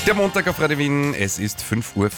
Der Montag auf Radio Wien, es ist 5.40 Uhr.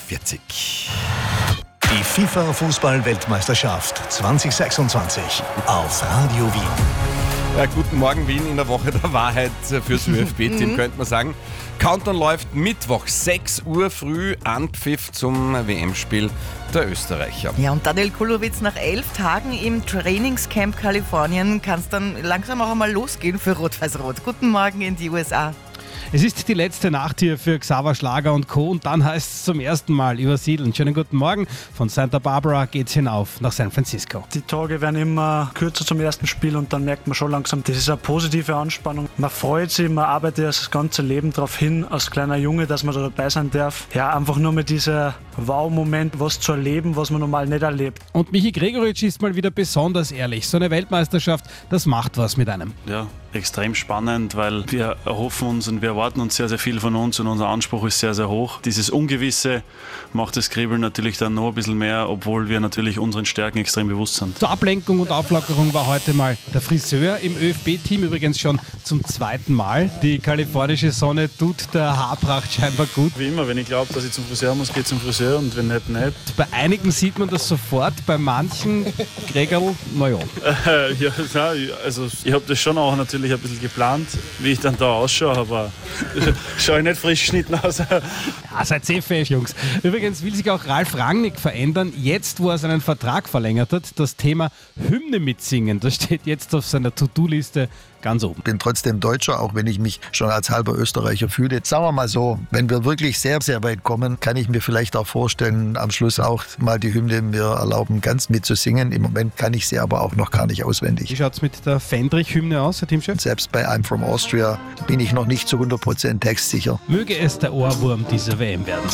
Die FIFA-Fußball-Weltmeisterschaft 2026 auf Radio Wien. Ja, guten Morgen Wien in der Woche der Wahrheit fürs ÖFB-Team, könnte man sagen. Countdown läuft Mittwoch, 6 Uhr früh, Anpfiff zum WM-Spiel der Österreicher. Ja, und Daniel Kulowitz, nach 11 Tagen im Trainingscamp Kalifornien kann es dann langsam auch einmal losgehen für Rot-Weiß-Rot. Guten Morgen in die USA. Es ist die letzte Nacht hier für Xaver Schlager und Co. Und dann heißt es zum ersten Mal übersiedeln. Schönen guten Morgen. Von Santa Barbara geht's hinauf nach San Francisco. Die Tage werden immer kürzer zum ersten Spiel und dann merkt man schon langsam, das ist eine positive Anspannung. Man freut sich, man arbeitet das ganze Leben darauf hin, als kleiner Junge, dass man da dabei sein darf. Ja, einfach nur mit dieser Wow-Moment, was zu erleben, was man normal nicht erlebt. Und Michi Gregoritsch ist mal wieder besonders ehrlich. So eine Weltmeisterschaft, das macht was mit einem. Ja, extrem spannend, weil wir erhoffen uns und wir erwarten uns sehr, sehr viel von uns und unser Anspruch ist sehr, sehr hoch. Dieses Ungewisse macht das Kribbeln natürlich dann noch ein bisschen mehr, obwohl wir natürlich unseren Stärken extrem bewusst sind. Zur Ablenkung und Auflockerung war heute mal der Friseur im ÖFB-Team, übrigens schon zum zweiten Mal. Die kalifornische Sonne tut der Haarpracht scheinbar gut. Wie immer, wenn ich glaube, dass ich zum Friseur muss, gehe ich zum Friseur und wenn nicht, nicht. Bei einigen sieht man das sofort, bei manchen, Gregerl, naja. Ja, also ich habe das schon auch natürlich ein bisschen geplant, wie ich dann da ausschaue, aber schaue ich nicht frisch geschnitten aus. Ja, seid safe, Jungs. Übrigens will sich auch Ralf Rangnick verändern, jetzt wo er seinen Vertrag verlängert hat. Das Thema Hymne mitsingen, das steht jetzt auf seiner To-Do-Liste ganz oben. Ich bin trotzdem Deutscher, auch wenn ich mich schon als halber Österreicher fühle. Sagen wir mal so, wenn wir wirklich sehr, sehr weit kommen, kann ich mir vielleicht auch vorstellen, am Schluss auch mal die Hymne mir erlauben, ganz mitzusingen. Im Moment kann ich sie aber auch noch gar nicht auswendig. Wie schaut es mit der Fendrich-Hymne aus, Herr Teamchef? Selbst bei I'm from Austria bin ich noch nicht zu 100% textsicher. Möge es der Ohrwurm dieser WM werden.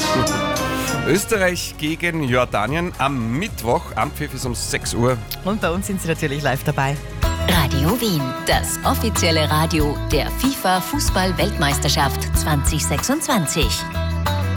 Österreich gegen Jordanien am Mittwoch. Anpfiff ist um 6 Uhr. Und bei uns sind Sie natürlich live dabei. Radio Wien, das offizielle Radio der FIFA-Fußball-Weltmeisterschaft 2026.